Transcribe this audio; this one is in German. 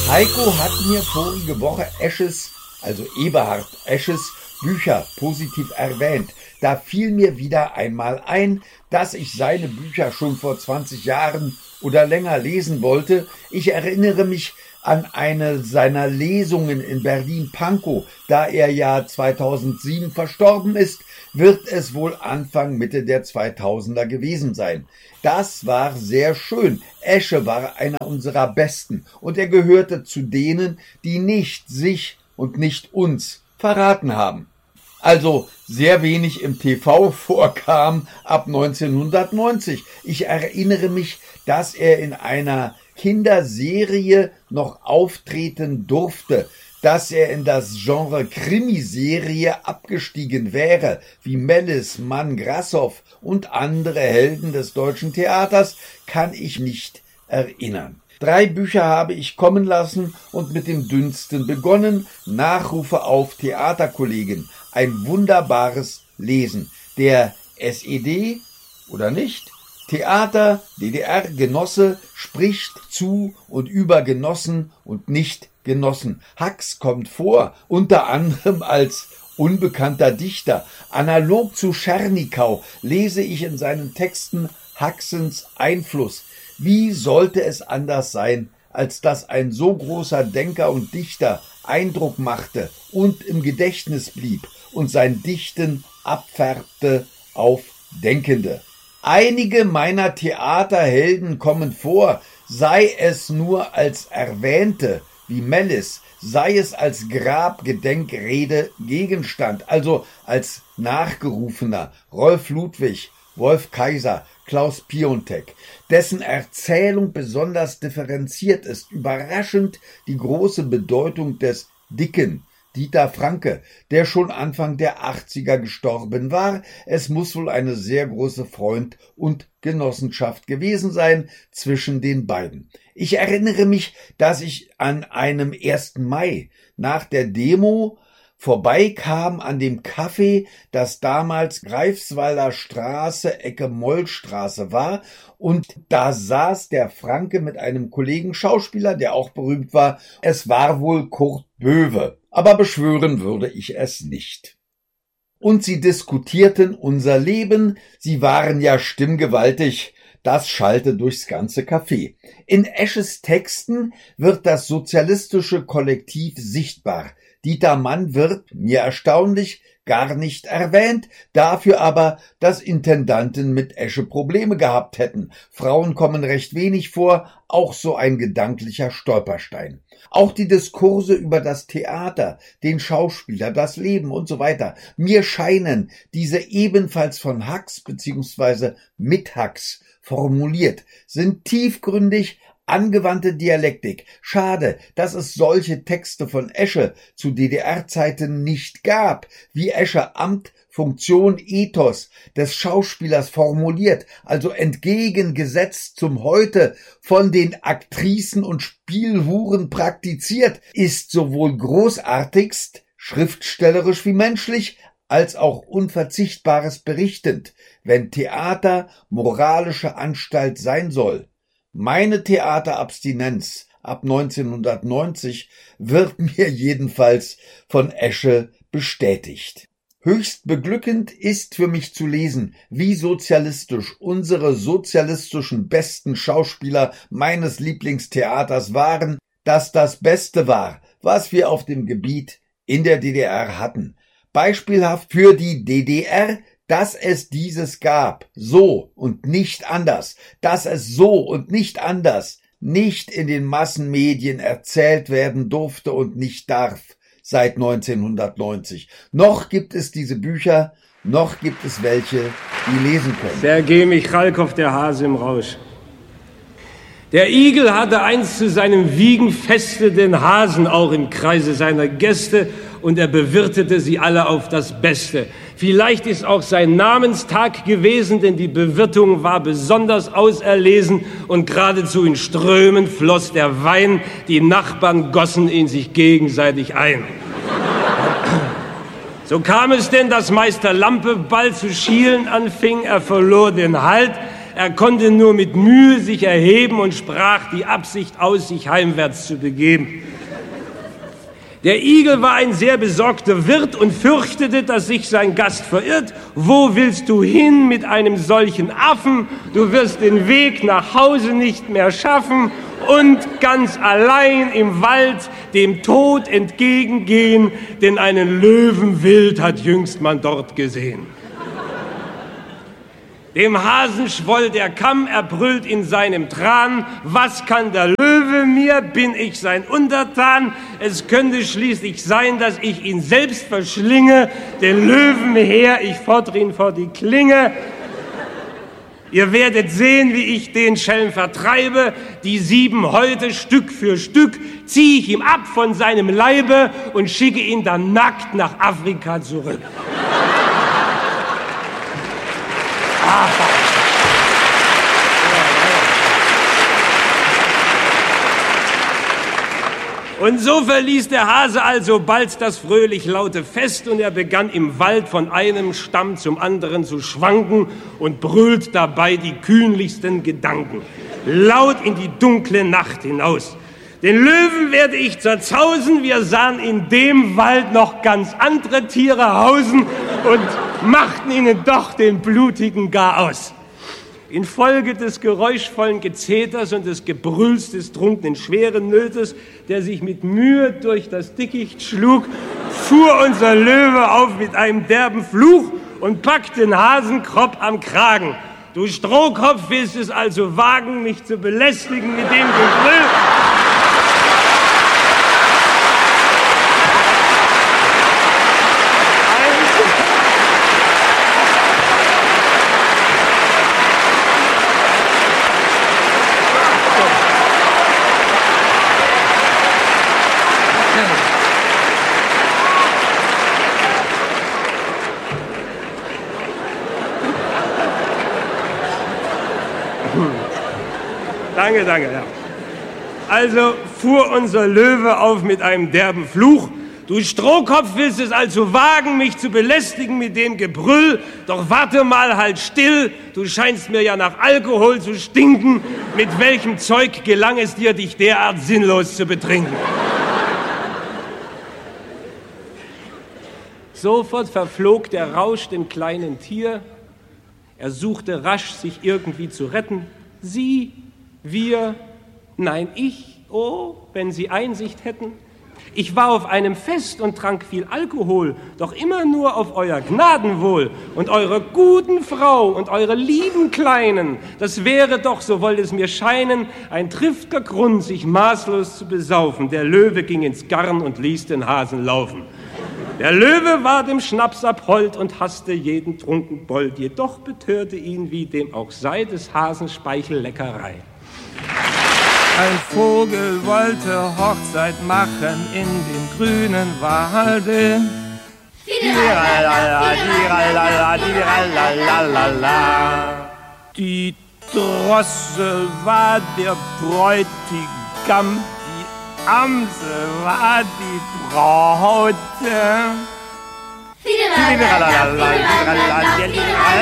Heiko hat mir vorige Woche Eberhard Esches Bücher positiv erwähnt. Da fiel mir wieder einmal ein, dass ich seine Bücher schon vor 20 Jahren oder länger lesen wollte. Ich erinnere mich an eine seiner Lesungen in Berlin-Pankow. Da er ja 2007 verstorben ist, wird es wohl Anfang, Mitte der 2000er gewesen sein. Das war sehr schön. Esche war einer unserer Besten und er gehörte zu denen, die nicht sich und nicht uns verraten haben. Also sehr wenig im TV vorkam ab 1990. Ich erinnere mich, dass er in einer Kinderserie noch auftreten durfte, dass er in das Genre Krimiserie abgestiegen wäre, wie Mellis, Mann, Grassoff und andere Helden des deutschen Theaters, kann ich nicht erinnern. 3 Bücher habe ich kommen lassen und mit dem Dünnsten begonnen. Nachrufe auf Theaterkollegen. Ein wunderbares Lesen. Der SED oder nicht? Theater, DDR, Genosse spricht zu und über Genossen und nicht Genossen. Hax kommt vor, unter anderem als unbekannter Dichter. Analog zu Schernikau lese ich in seinen Texten Haxens Einfluss. Wie sollte es anders sein, als dass ein so großer Denker und Dichter Eindruck machte und im Gedächtnis blieb und sein Dichten abfärbte auf Denkende. Einige meiner Theaterhelden kommen vor, sei es nur als Erwähnte, wie Mellis, sei es als Grabgedenkrede Gegenstand, also als Nachgerufener, Rolf Ludwig, Wolf Kaiser, Klaus Piontek, dessen Erzählung besonders differenziert ist. Überraschend die große Bedeutung des Dicken, Dieter Franke, der schon Anfang der 80er gestorben war. Es muss wohl eine sehr große Freund- und Genossenschaft gewesen sein zwischen den beiden. Ich erinnere mich, dass ich an einem 1. Mai nach der Demo vorbeikam an dem Café, das damals Greifswalder Straße, Ecke Mollstraße war, und da saß der Franke mit einem Kollegen Schauspieler, der auch berühmt war. Es war wohl Kurt Böwe, aber beschwören würde ich es nicht. Und sie diskutierten unser Leben, sie waren ja stimmgewaltig, das schallte durchs ganze Café. In Esches Texten wird das sozialistische Kollektiv sichtbar. Dieter Mann wird, mir erstaunlich, gar nicht erwähnt, dafür aber, dass Intendanten mit Esche Probleme gehabt hätten. Frauen kommen recht wenig vor, auch so ein gedanklicher Stolperstein. Auch die Diskurse über das Theater, den Schauspieler, das Leben und so weiter. Mir scheinen diese ebenfalls von Hax bzw. mit Hax formuliert, sind tiefgründig, angewandte Dialektik. Schade, dass es solche Texte von Esche zu DDR-Zeiten nicht gab, wie Esche Amt, Funktion, Ethos des Schauspielers formuliert, also entgegengesetzt zum heute von den Aktricen und Spielhuren praktiziert, ist sowohl großartigst, schriftstellerisch wie menschlich, als auch unverzichtbares berichtend, wenn Theater moralische Anstalt sein soll. Meine Theaterabstinenz ab 1990 wird mir jedenfalls von Esche bestätigt. Höchst beglückend ist für mich zu lesen, wie sozialistisch unsere sozialistischen besten Schauspieler meines Lieblingstheaters waren, dass das Beste war, was wir auf dem Gebiet in der DDR hatten. Beispielhaft für die DDR, dass es dieses gab, so und nicht anders, dass es so und nicht anders nicht in den Massenmedien erzählt werden durfte und nicht darf seit 1990. Noch gibt es diese Bücher, noch gibt es welche, die lesen können. Sergei Michalkow, der Hase im Rausch. Der Igel hatte einst zu seinem Wiegenfeste den Hasen auch im Kreise seiner Gäste und er bewirtete sie alle auf das Beste. Vielleicht ist auch sein Namenstag gewesen, denn die Bewirtung war besonders auserlesen und geradezu in Strömen floss der Wein. Die Nachbarn gossen ihn sich gegenseitig ein. So kam es denn, dass Meister Lampe bald zu schielen anfing. Er verlor den Halt. Er konnte nur mit Mühe sich erheben und sprach die Absicht aus, sich heimwärts zu begeben. Der Igel war ein sehr besorgter Wirt und fürchtete, dass sich sein Gast verirrt. Wo willst du hin mit einem solchen Affen? Du wirst den Weg nach Hause nicht mehr schaffen und ganz allein im Wald dem Tod entgegengehen, denn einen Löwenwild hat jüngst man dort gesehen. Dem Hasen schwoll der Kamm, er brüllt in seinem Tran: Was kann der Löwe mir, bin ich sein Untertan? Es könnte schließlich sein, dass ich ihn selbst verschlinge, den Löwen her, ich fordere ihn vor die Klinge. Ihr werdet sehen, wie ich den Schelm vertreibe, die 7 Häute Stück für Stück ziehe ich ihm ab von seinem Leibe und schicke ihn dann nackt nach Afrika zurück. Und so verließ der Hase also bald das fröhlich laute Fest und er begann im Wald von einem Stamm zum anderen zu schwanken und brüllt dabei die kühnlichsten Gedanken, laut in die dunkle Nacht hinaus. Den Löwen werde ich zerzausen, wir sahen in dem Wald noch ganz andere Tiere hausen und machten ihnen doch den blutigen gar aus. Infolge des geräuschvollen Gezeters und des Gebrülls des trunkenen Schwerennötes, der sich mit Mühe durch das Dickicht schlug, fuhr unser Löwe auf mit einem derben Fluch und packte den Hasenkropp am Kragen. Du Strohkopf, willst es also wagen, mich zu belästigen mit dem Gebrüll? Danke, ja. Also fuhr unser Löwe auf mit einem derben Fluch. Du Strohkopf, willst es also wagen, mich zu belästigen mit dem Gebrüll? Doch warte mal, halt still, du scheinst mir ja nach Alkohol zu stinken. Mit welchem Zeug gelang es dir, dich derart sinnlos zu betrinken? Sofort verflog der Rausch dem kleinen Tier. Er suchte rasch, sich irgendwie zu retten. Sie, wir, nein, ich, oh, wenn Sie Einsicht hätten. Ich war auf einem Fest und trank viel Alkohol, doch immer nur auf euer Gnadenwohl und eure guten Frau und eure lieben Kleinen. Das wäre doch, so wollte es mir scheinen, ein triftiger Grund, sich maßlos zu besaufen. Der Löwe ging ins Garn und ließ den Hasen laufen. Der Löwe war dem Schnaps abhold und hasste jeden Trunkenbold, jedoch betörte ihn, wie dem auch sei, des Hasen Speichelleckerei. Ein Vogel wollte Hochzeit machen in dem grünen Walde. Die Drossel war der Bräutigam, die Amsel war die Braut.